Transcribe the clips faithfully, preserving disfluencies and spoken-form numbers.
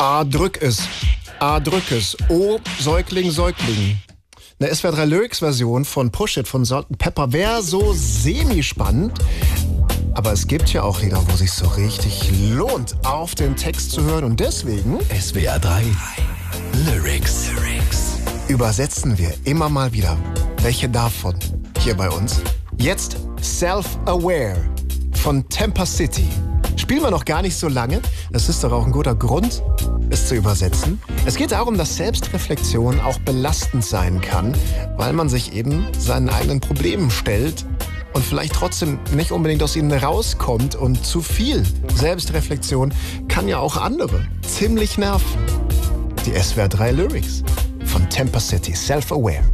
A, drück es. A, drück es. O, Säugling, Säugling. Eine S W R drei Lyrics-Version von Push It von Salt and Pepper wäre so semi-spannend. Aber es gibt ja auch Lieder, wo es sich so richtig lohnt, auf den Text zu hören. Und deswegen S W R drei Lyrics. Lyrics. Übersetzen wir immer mal wieder welche davon hier bei uns. Jetzt Self-Aware von Tampa City. Spielen wir noch gar nicht so lange. Das ist doch auch ein guter Grund, es zu übersetzen. Es geht darum, dass Selbstreflexion auch belastend sein kann, weil man sich eben seinen eigenen Problemen stellt und vielleicht trotzdem nicht unbedingt aus ihnen rauskommt. Und zu viel Selbstreflexion kann ja auch andere ziemlich nerven. Die S W R drei Lyrics von Tampa City, Self-Aware.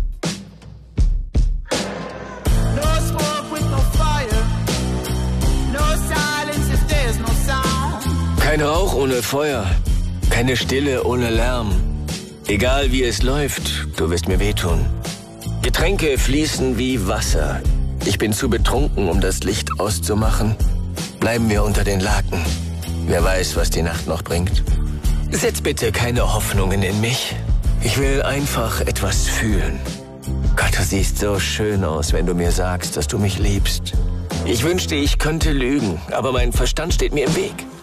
Kein Rauch ohne Feuer, keine Stille ohne Lärm. Egal wie es läuft, du wirst mir wehtun. Getränke fließen wie Wasser. Ich bin zu betrunken, um das Licht auszumachen. Bleiben wir unter den Laken. Wer weiß, was die Nacht noch bringt. Setz bitte keine Hoffnungen in mich. Ich will einfach etwas fühlen. Gott, du siehst so schön aus, wenn du mir sagst, dass du mich liebst. Ich wünschte, ich könnte lügen, aber mein Verstand steht mir im Weg.